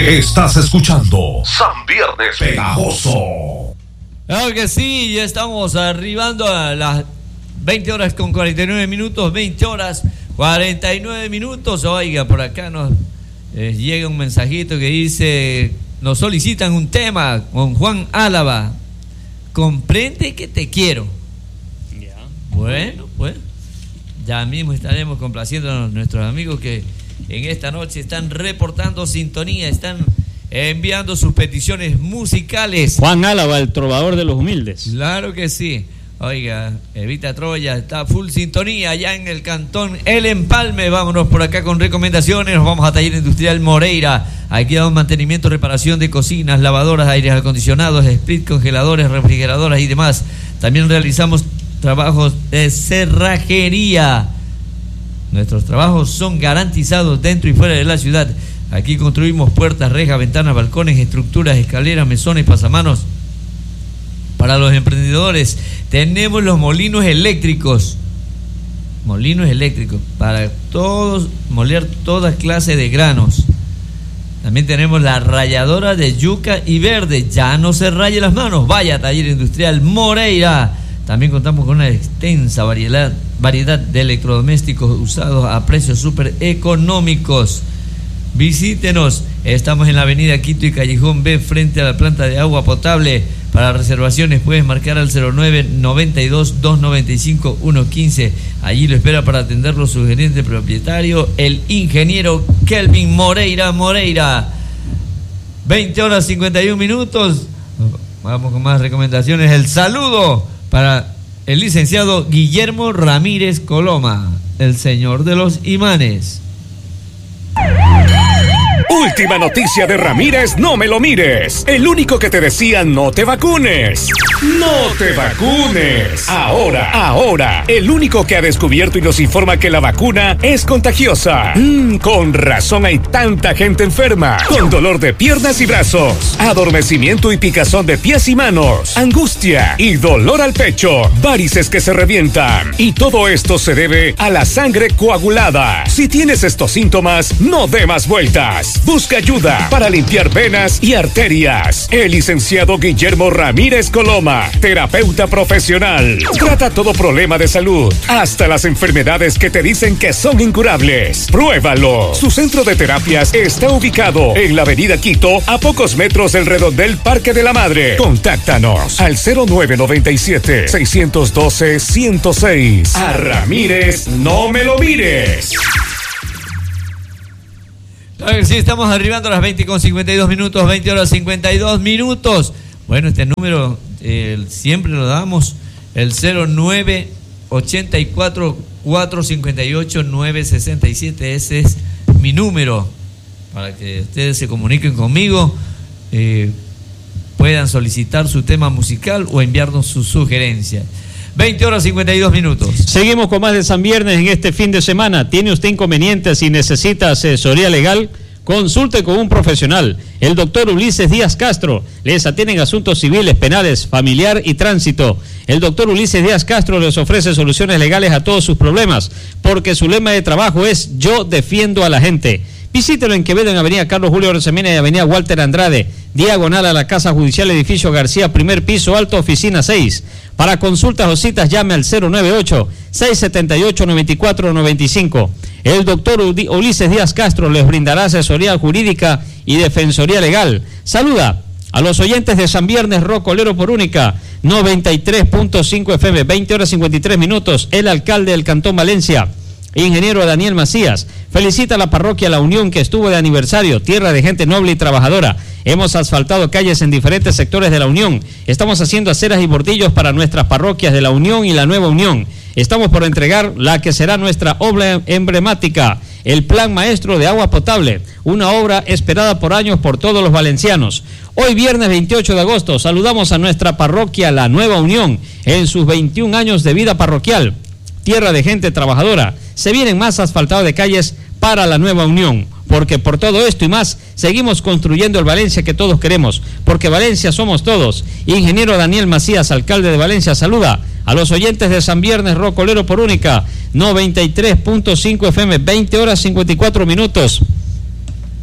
Estás escuchando San Viernes Pegajoso. Claro que sí, ya estamos arribando a las 20 horas con 49 minutos, 20 horas 49 minutos. Oiga, por acá nos llega un mensajito que dice, nos solicitan un tema con Juan Álava, comprende que te quiero. Ya. Bueno, pues ya mismo estaremos complaciendo a nuestros amigos que en esta noche están reportando sintonía, están enviando sus peticiones musicales. Juan Álava, el trovador de los humildes. Claro que sí. Oiga, Evita Troya está full sintonía allá en el cantón El Empalme. Vámonos por acá con recomendaciones. Nos vamos a Taller Industrial Moreira. Aquí damos mantenimiento, reparación de cocinas, lavadoras, aires acondicionados, split, congeladores, refrigeradoras y demás. También realizamos trabajos de cerrajería. Nuestros trabajos son garantizados dentro y fuera de la ciudad. Aquí construimos puertas, rejas, ventanas, balcones, estructuras, escaleras, mesones, pasamanos. Para los emprendedores tenemos los molinos eléctricos. Molinos eléctricos para todos, moler toda clase de granos. También tenemos la ralladora de yuca y verde. Ya no se raye las manos. Vaya a Taller Industrial Moreira. También contamos con una extensa variedad de electrodomésticos usados a precios súper económicos. Visítenos. Estamos en la avenida Quito y Callejón B, frente a la planta de agua potable. Para reservaciones puedes marcar al 0992-295-115. Allí lo espera para atenderlo su gerente propietario, el ingeniero Kelvin Moreira. 20 horas 51 minutos. Vamos con más recomendaciones. El saludo para el licenciado Guillermo Ramírez Coloma, el señor de los imanes. Última noticia de Ramírez, no me lo mires. El único que te decía no te vacunes. ¡No te vacunes! Ahora, el único que ha descubierto y nos informa que la vacuna es contagiosa. Con razón hay tanta gente enferma. Con dolor de piernas y brazos, adormecimiento y picazón de pies y manos, angustia y dolor al pecho, varices que se revientan. Y todo esto se debe a la sangre coagulada. Si tienes estos síntomas, no dé más vueltas. Busca ayuda para limpiar venas y arterias. El licenciado Guillermo Ramírez Coloma, terapeuta profesional, trata todo problema de salud, hasta las enfermedades que te dicen que son incurables. Pruébalo. Su centro de terapias está ubicado en la avenida Quito, a pocos metros del redondel Parque de la Madre. Contáctanos al 0997-612-106. A Ramírez, no me lo mires. Sí, estamos arribando a las 20:52 minutos, 20 horas 52 minutos. Bueno, este número siempre lo damos, el 0984-458-967. Ese es mi número, para que ustedes se comuniquen conmigo, puedan solicitar su tema musical o enviarnos sus sugerencias. 20 horas 52 minutos. Seguimos con más de San Viernes en este fin de semana. ¿Tiene usted inconvenientes y necesita asesoría legal? Consulte con un profesional. El doctor Ulises Díaz Castro les atiende en asuntos civiles, penales, familiar y tránsito. El doctor Ulises Díaz Castro les ofrece soluciones legales a todos sus problemas, porque su lema de trabajo es "Yo defiendo a la gente". Visítelo en Quevedo, en Avenida Carlos Julio Rosemena y Avenida Walter Andrade, diagonal a la Casa Judicial, edificio García, primer piso alto, oficina 6. Para consultas o citas llame al 098-678-9495. El doctor Ulises Díaz Castro les brindará asesoría jurídica y defensoría legal. Saluda a los oyentes de San Viernes Rocolero por Única 93.5 FM, 20 horas 53 minutos. El alcalde del Cantón Valencia, ingeniero Daniel Macías, felicita a la parroquia La Unión, que estuvo de aniversario, tierra de gente noble y trabajadora. Hemos asfaltado calles en diferentes sectores de La Unión. Estamos haciendo aceras y bordillos para nuestras parroquias de La Unión y La Nueva Unión. Estamos por entregar la que será nuestra obra emblemática, el Plan Maestro de Agua Potable, una obra esperada por años por todos los valencianos. Hoy viernes 28 de agosto saludamos a nuestra parroquia La Nueva Unión en sus 21 años de vida parroquial. Tierra de gente trabajadora. Se vienen más asfaltado de calles para La Nueva Unión, porque por todo esto y más seguimos construyendo el Valencia que todos queremos, porque Valencia somos todos. Ingeniero Daniel Macías, alcalde de Valencia, saluda a los oyentes de San Viernes Rocolero por Única 93.5 FM, 20 horas 54 minutos.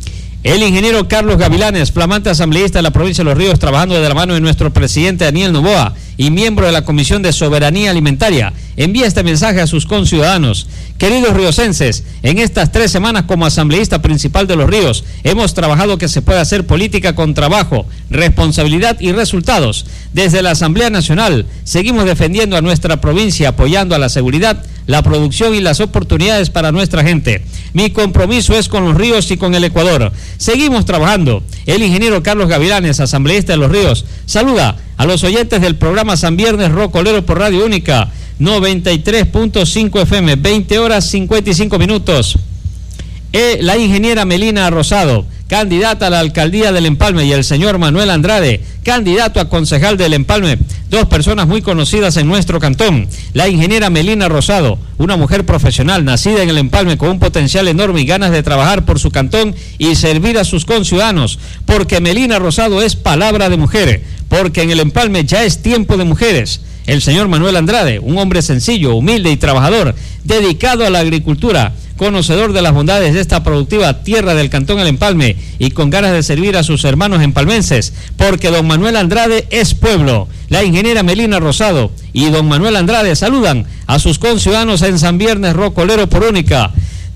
El ingeniero Carlos Gavilanes, flamante asambleísta de la provincia de Los Ríos, trabajando de la mano de nuestro presidente Daniel Noboa y miembro de la Comisión de Soberanía Alimentaria, envía este mensaje a sus conciudadanos. Queridos riocenses, en estas 3 semanas como asambleísta principal de Los Ríos, hemos trabajado que se pueda hacer política con trabajo, responsabilidad y resultados. Desde la Asamblea Nacional, seguimos defendiendo a nuestra provincia, apoyando a la seguridad, la producción y las oportunidades para nuestra gente. Mi compromiso es con Los Ríos y con el Ecuador. Seguimos trabajando. El ingeniero Carlos Gavilanes, asambleísta de Los Ríos, saluda a los oyentes del programa San Viernes Rocolero por Radio Única 93.5 FM, 20 horas 55 minutos. La ingeniera Melina Rosado, candidata a la alcaldía del Empalme, y el señor Manuel Andrade, candidato a concejal del Empalme, 2 personas muy conocidas en nuestro cantón. La ingeniera Melina Rosado, una mujer profesional nacida en el Empalme con un potencial enorme y ganas de trabajar por su cantón y servir a sus conciudadanos, porque Melina Rosado es palabra de mujer, porque en el Empalme ya es tiempo de mujeres. El señor Manuel Andrade, un hombre sencillo, humilde y trabajador, dedicado a la agricultura, conocedor de las bondades de esta productiva tierra del cantón El Empalme y con ganas de servir a sus hermanos empalmenses, porque don Manuel Andrade es pueblo. La ingeniera Melina Rosado y don Manuel Andrade saludan a sus conciudadanos en San Viernes Rocolero por Única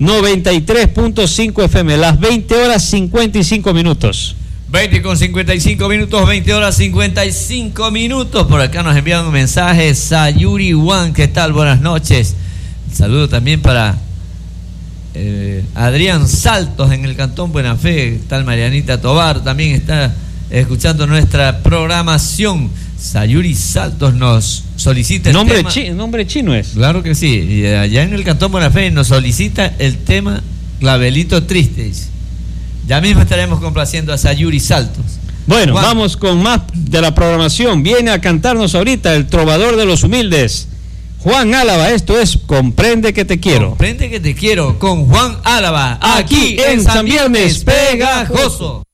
93.5 FM, las 20 horas 55 minutos. 20 con 55 minutos, 20 horas 55 minutos. Por acá nos envían un mensaje Sayuri Juan, ¿qué tal? Buenas noches. Saludo también para Adrián Saltos en el cantón Buena Fe. Tal Marianita Tobar también está escuchando nuestra programación. Sayuri Saltos nos solicita el nombre chino es. Claro que sí, y allá en el cantón Buena Fe nos solicita el tema Clavelito Triste, dice. Ya mismo estaremos complaciendo a Sayuri Saltos. Bueno, Juan, vamos con más de la programación. Viene a cantarnos ahorita el trovador de los humildes, Juan Álava. Esto es Comprende que te quiero. Comprende que te quiero con Juan Álava, aquí en San Viernes Pegajoso.